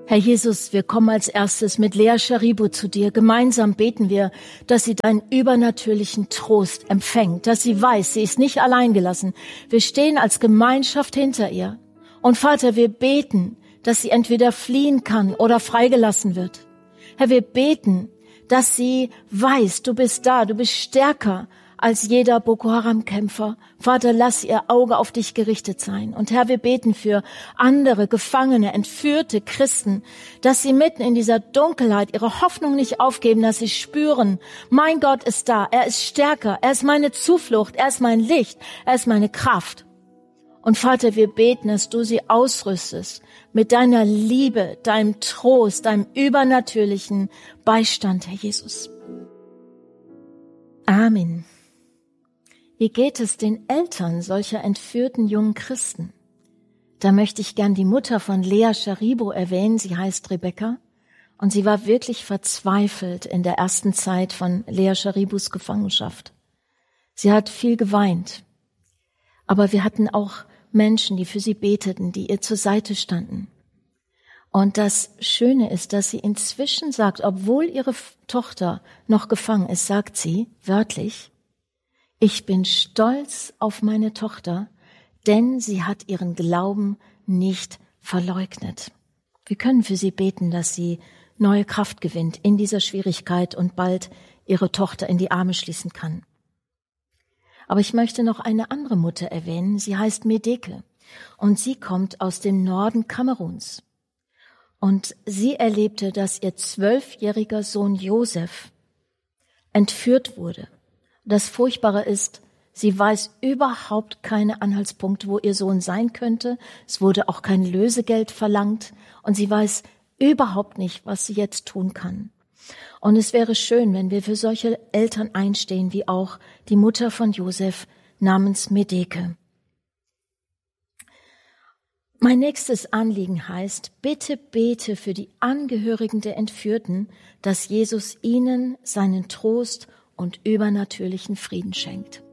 Herr Jesus, wir kommen als erstes mit Lea Sharibu zu dir. Gemeinsam beten wir, dass sie deinen übernatürlichen Trost empfängt, dass sie weiß, sie ist nicht allein gelassen. Wir stehen als Gemeinschaft hinter ihr. Und Vater, wir beten, dass sie entweder fliehen kann oder freigelassen wird. Herr, wir beten, dass sie weiß, du bist da, du bist stärker als jeder Boko Haram-Kämpfer. Vater, lass ihr Auge auf dich gerichtet sein. Und Herr, wir beten für andere Gefangene, entführte Christen, dass sie mitten in dieser Dunkelheit ihre Hoffnung nicht aufgeben, dass sie spüren, mein Gott ist da, er ist stärker, er ist meine Zuflucht, er ist mein Licht, er ist meine Kraft. Und Vater, wir beten, dass du sie ausrüstest mit deiner Liebe, deinem Trost, deinem übernatürlichen Beistand, Herr Jesus. Amen. Wie geht es den Eltern solcher entführten jungen Christen? Da möchte ich gern die Mutter von Lea Sharibu erwähnen. Sie heißt Rebecca und sie war wirklich verzweifelt in der ersten Zeit von Lea Sharibus Gefangenschaft. Sie hat viel geweint, aber wir hatten auch Menschen, die für sie beteten, die ihr zur Seite standen. Und das Schöne ist, dass sie inzwischen sagt, obwohl ihre Tochter noch gefangen ist, sagt sie wörtlich, ich bin stolz auf meine Tochter, denn sie hat ihren Glauben nicht verleugnet. Wir können für sie beten, dass sie neue Kraft gewinnt in dieser Schwierigkeit und bald ihre Tochter in die Arme schließen kann. Aber ich möchte noch eine andere Mutter erwähnen. Sie heißt Medeke und sie kommt aus dem Norden Kameruns. Und sie erlebte, dass ihr 12-jähriger Sohn Josef entführt wurde. Das Furchtbare ist, sie weiß überhaupt keine Anhaltspunkte, wo ihr Sohn sein könnte. Es wurde auch kein Lösegeld verlangt und sie weiß überhaupt nicht, was sie jetzt tun kann. Und es wäre schön, wenn wir für solche Eltern einstehen, wie auch die Mutter von Josef namens Medeke. Mein nächstes Anliegen heißt, bitte bete für die Angehörigen der Entführten, dass Jesus ihnen seinen Trost und übernatürlichen Frieden schenkt.